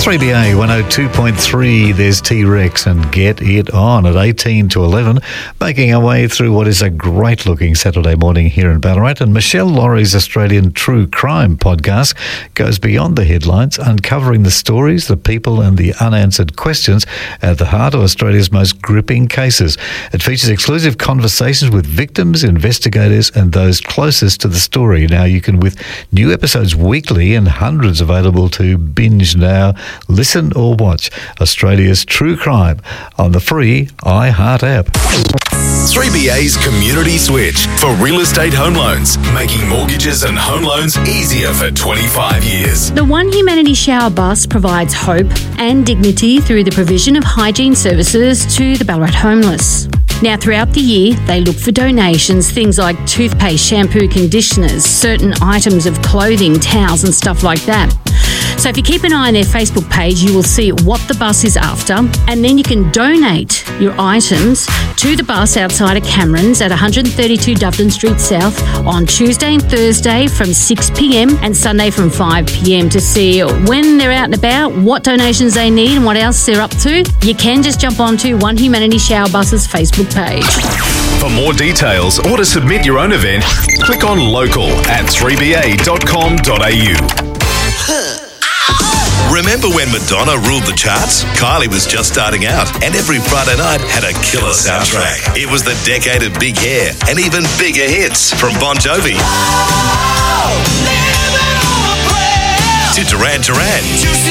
3BA 102.3, there's T-Rex and Get It On at 18 to 11, making our way through what is a great-looking Saturday morning here in Ballarat. And Michelle Laurie's Australian True Crime podcast goes beyond the headlines, uncovering the stories, the people and the unanswered questions at the heart of Australia's most gripping cases. It features exclusive conversations with victims, investigators and those closest to the story. Now, you can, with new episodes weekly and hundreds available to binge now, listen or watch Australia's True Crime on the free iHeart app. 3BA's Community Switch for real estate home loans, making mortgages and home loans easier for 25 years. The One Humanity Shower Bus provides hope and dignity through the provision of hygiene services to the Ballarat homeless. Now, throughout the year, they look for donations, things like toothpaste, shampoo, conditioners, certain items of clothing, towels and stuff like that. So if you keep an eye on their Facebook page, you will see what the bus is after, and then you can donate your items to the bus outside of Cameron's at 132 Doveton Street South on Tuesday and Thursday from 6 p.m. and Sunday from 5 p.m. to see when they're out and about, what donations they need and what else they're up to. You can just jump onto One Humanity Shower Bus's Facebook page. For more details or to submit your own event, click on local at 3ba.com.au. Remember when Madonna ruled the charts? Kylie was just starting out, and every Friday night had a killer soundtrack. It was the decade of big hair and even bigger hits from Bon Jovi to Duran Duran.